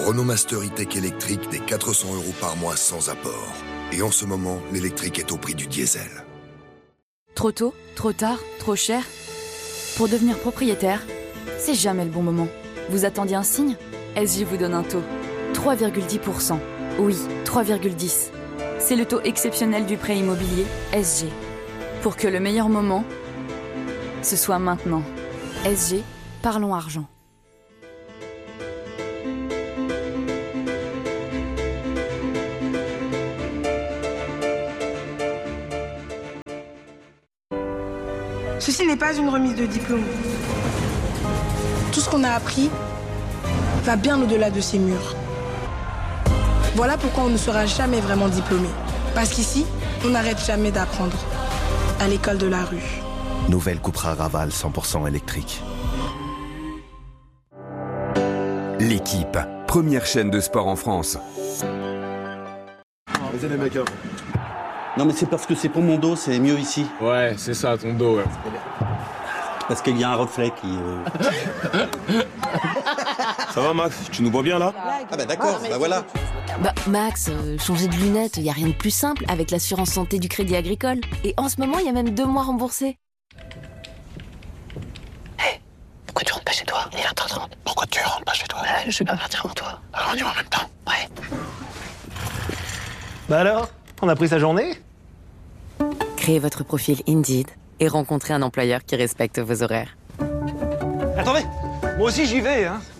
Renault Master E-Tech électrique dès 400 € par mois sans apport. Et en ce moment, l'électrique est au prix du diesel. Trop tôt, trop tard, trop cher. Pour devenir propriétaire, c'est jamais le bon moment. Vous attendiez un signe? SG vous donne un taux. 3,10%. Oui, 3,10. C'est le taux exceptionnel du prêt immobilier SG. Pour que le meilleur moment, ce soit maintenant. SG, parlons argent. Ceci n'est pas une remise de diplôme. Tout ce qu'on a appris va bien au-delà de ces murs. Voilà pourquoi on ne sera jamais vraiment diplômé. Parce qu'ici, on n'arrête jamais d'apprendre. À l'école de la rue. Nouvelle Cupra Raval 100% électrique. L'équipe, première chaîne de sport en France. Vas-y les mecs. Non mais c'est parce que c'est pour mon dos, c'est mieux ici. Ouais, c'est ça, ton dos, ouais. Parce qu'il y a un reflet qui... Ça va Max, tu nous vois bien là? Ah bah d'accord, bah voilà. Bah Max, changer de lunettes, y a rien de plus simple avec l'assurance santé du Crédit Agricole. Et en ce moment, il y a même 2 mois remboursés. Hé, pourquoi tu rentres pas chez toi? Il est 20h30. Pourquoi tu rentres pas chez toi? Je vais pas partir avant toi. Alors on y va en même temps. Ouais. Bah alors, on a pris sa journée? Créez votre profil Indeed et rencontrez un employeur qui respecte vos horaires. Attendez, moi aussi j'y vais, hein.